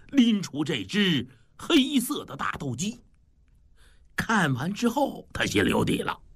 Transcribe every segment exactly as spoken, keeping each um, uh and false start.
拎出这只黑色的大斗鸡。看完之后，他心里有底了。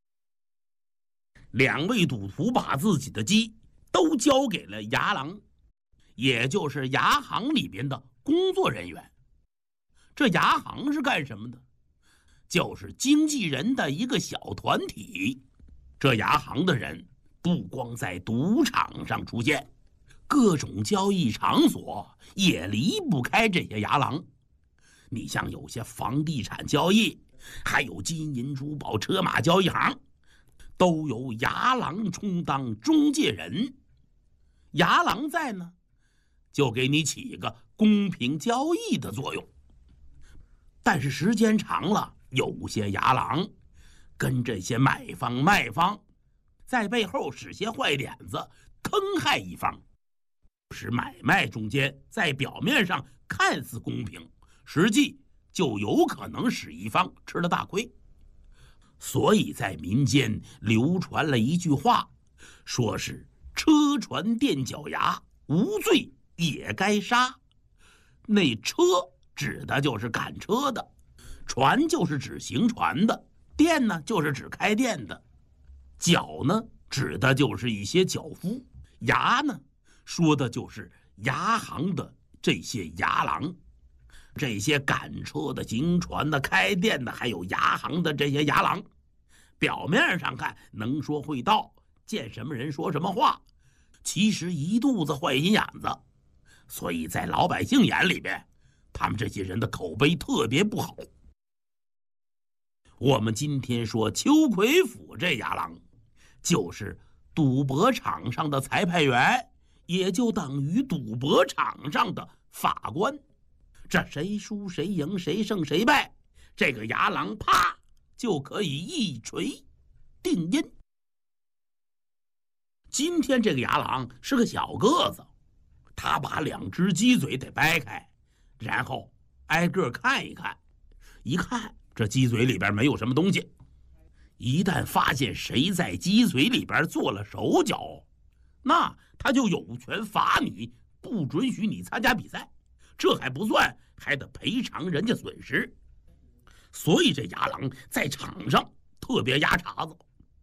两位赌徒把自己的鸡都交给了牙郎，也就是牙行里边的工作人员。这牙行是干什么的？就是经纪人的一个小团体。这牙行的人不光在赌场上出现，各种交易场所也离不开这些牙郎。你像有些房地产交易，还有金银珠宝车马交易行，都由牙郎充当中介人。牙郎在呢，就给你起一个公平交易的作用。但是时间长了，有些牙郎跟这些买方卖方在背后使些坏点子，坑害一方，使买卖中间在表面上看似公平，实际就有可能使一方吃了大亏。所以在民间流传了一句话，说是车船垫脚牙，无罪也该杀。那车指的就是赶车的，船就是指行船的，店呢就是指开店的，脚呢指的就是一些脚夫，牙呢说的就是牙行的这些牙郎。这些赶车的、行船的、开店的，还有牙行的这些牙郎，表面上看能说会道，见什么人说什么话，其实一肚子坏心眼子。所以在老百姓眼里边，他们这些人的口碑特别不好。我们今天说邱奎甫这牙郎，就是赌博场上的裁判员，也就等于赌博场上的法官。这谁输谁赢，谁胜谁败，这个牙郎啪就可以一锤定音。今天这个牙郎是个小个子，他把两只鸡嘴得掰开，然后挨个看一看，一看这鸡嘴里边没有什么东西。一旦发现谁在鸡嘴里边做了手脚，那他就有权罚你，不准许你参加比赛。这还不算，还得赔偿人家损失。所以这牙郎在场上特别压茬子。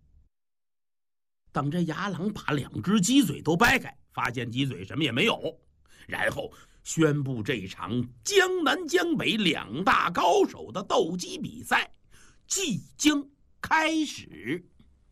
等这牙郎把两只鸡嘴都掰开，发现鸡嘴什么也没有，然后宣布这场江南江北两大高手的斗鸡比赛即将开始。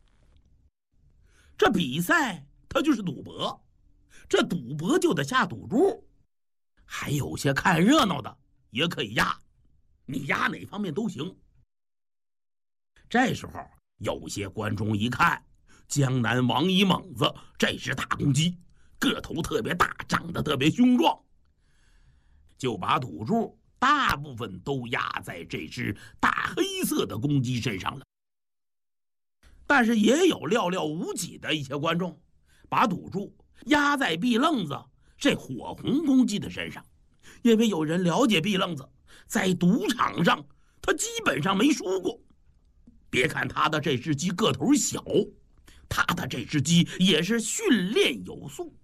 这比赛它就是赌博，这赌博就得下赌注。还有些看热闹的也可以压，你压哪方面都行。这时候有些观众一看江南王一猛子这只大公鸡，个头特别大，长得特别凶壮，就把赌注大部分都压在这只大黑色的公鸡身上了。但是也有寥寥无几的一些观众把赌注压在毕愣子这火红公鸡的身上，因为有人了解毕愣子在赌场上他基本上没输过。别看他的这只鸡个头小，他的这只鸡也是训练有素。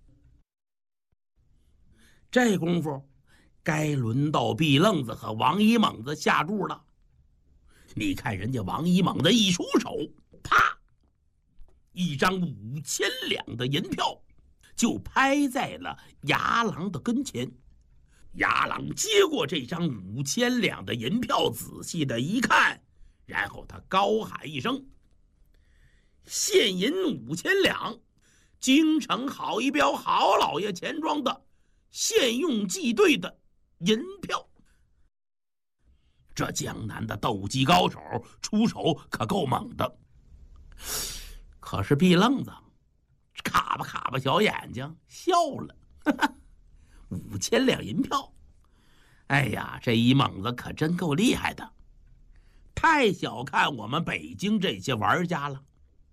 这功夫该轮到毕愣子和王一猛子下注了。你看人家王一猛子一出手，啪，一张五千两的银票就拍在了牙郎的跟前。牙郎接过这张五千两的银票，仔细的一看，然后他高喊一声：“现银五千两，京城好一标好老爷钱庄的现用计兑的银票。”这江南的斗鸡高手出手可够猛的。可是毕愣子卡巴卡巴小眼睛笑了，哈哈，五千两银票，哎呀，这一猛子可真够厉害的，太小看我们北京这些玩家了。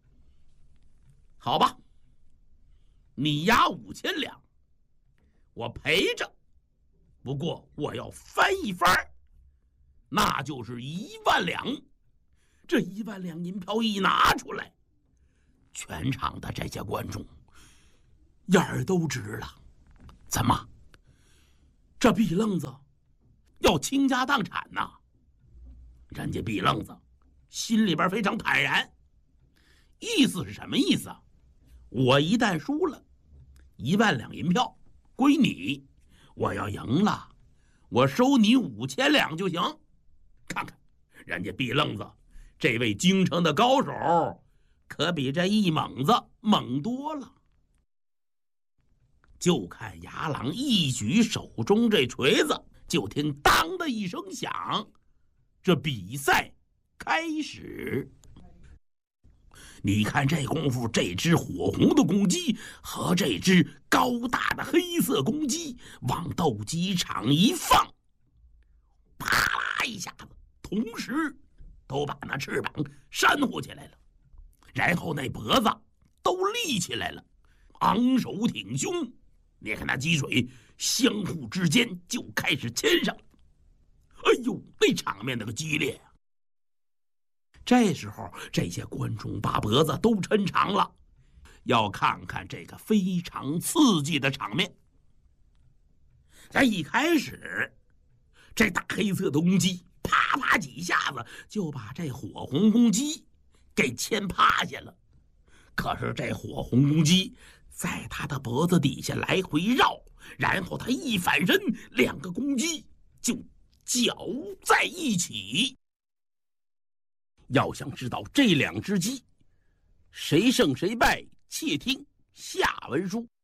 好吧，你押五千两，我赔着，不过我要翻一番，那就是一万两。这一万两银票一拿出来，全场的这些观众眼儿都直了。怎么这毕愣子要倾家荡产呐！人家毕愣子心里边非常坦然，意思是什么意思啊？我一旦输了，一万两银票归你；我要赢了，我收你五千两就行。看看人家毕愣子这位京城的高手，可比这一猛子猛多了。就看牙郎一举手中这锤子，就听当的一声响，这比赛开始。你看这功夫，这只火红的公鸡和这只高大的黑色公鸡往斗鸡场一放，啪啦一下子，同时都把那翅膀扇呼起来了，然后那脖子都立起来了，昂首挺胸。你看那鸡嘴相互之间就开始牵上，哎呦，那场面那个激烈啊！这时候这些观众把脖子都抻长了，要看看这个非常刺激的场面。在一开始，这大黑色的公鸡啪啪几下子就把这火红公鸡给牵趴下了。可是这火红公鸡在他的脖子底下来回绕，然后他一反身，两个公鸡就搅在一起。要想知道这两只鸡谁胜谁败，且听下文书。